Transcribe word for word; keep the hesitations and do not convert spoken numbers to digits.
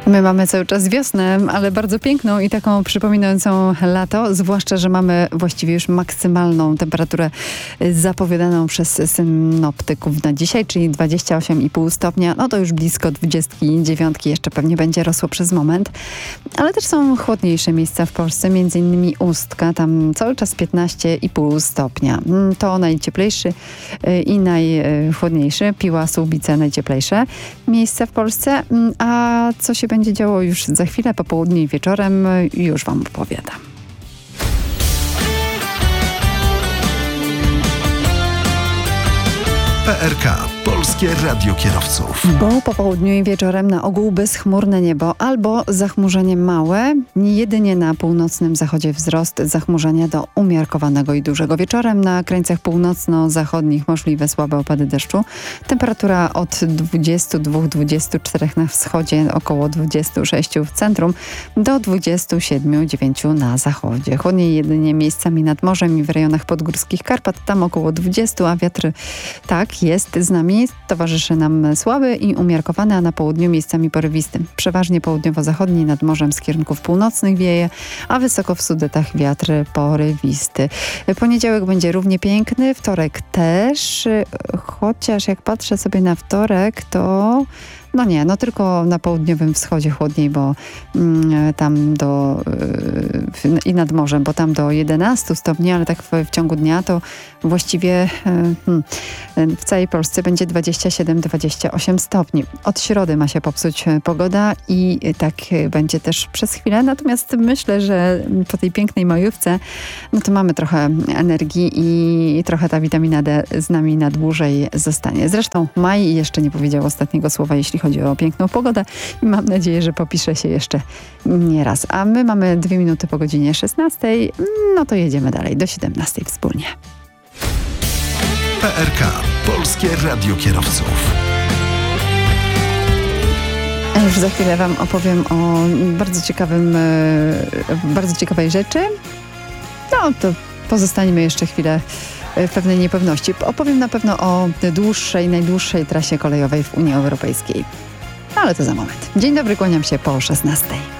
My mamy cały czas wiosnę, ale bardzo piękną i taką przypominającą lato, zwłaszcza, że mamy właściwie już maksymalną temperaturę zapowiadaną przez synoptyków na dzisiaj, czyli dwadzieścia osiem i pół stopnia. No to już blisko dwudziestki dziewiątki, jeszcze pewnie będzie rosło przez moment. Ale też są chłodniejsze miejsca w Polsce, między innymi Ustka, tam cały czas piętnaście i pół stopnia. To najcieplejszy i najchłodniejszy. Piła, Słubice najcieplejsze miejsca w Polsce. A co się będzie działo już za chwilę, po południu i wieczorem, już wam opowiadam. P R K. Polskie Radio Kierowców. Bo po południu i wieczorem na ogół bezchmurne niebo albo zachmurzenie małe. Jedynie na północnym zachodzie wzrost zachmurzenia do umiarkowanego i dużego. Wieczorem na krańcach północno-zachodnich możliwe słabe opady deszczu. Temperatura od dwudziestu dwóch do dwudziestu czterech na wschodzie, około dwudziestu sześciu w centrum, do dwudziestu siedmiu dziewięciu na zachodzie. Chłodniej jedynie miejscami nad morzem i w rejonach podgórskich Karpat, tam około dwudziestu, a wiatr tak jest z nami. Towarzyszy nam słaby i umiarkowany, a na południu miejscami porywisty. Przeważnie południowo-zachodni nad morzem z kierunków północnych wieje, a wysoko w Sudetach wiatr porywisty. Poniedziałek będzie równie piękny, wtorek też, chociaż jak patrzę sobie na wtorek, to no nie, no tylko na południowym wschodzie chłodniej, bo mm, tam do yy, i nad morzem, bo tam do jedenastu stopni, ale tak w, w ciągu dnia to właściwie yy, w całej Polsce będzie dwadzieścia siedem do dwudziestu ośmiu stopni. Od środy ma się popsuć pogoda i tak będzie też przez chwilę, natomiast myślę, że po tej pięknej majówce, no to mamy trochę energii i trochę ta witamina D z nami na dłużej zostanie. Zresztą maj jeszcze nie powiedział ostatniego słowa, jeśli chodzi o piękną pogodę i mam nadzieję, że popisze się jeszcze nie raz. A my mamy dwie minuty po godzinie szesnastej, no to jedziemy dalej do siedemnastej wspólnie. P R K. Polskie Radio Kierowców. A już za chwilę wam opowiem o bardzo ciekawym, bardzo ciekawej rzeczy. No to pozostaniemy jeszcze chwilę w pewnej niepewności. Opowiem na pewno o dłuższej, najdłuższej trasie kolejowej w Unii Europejskiej. Ale to za moment. Dzień dobry, kłaniam się po szesnastej.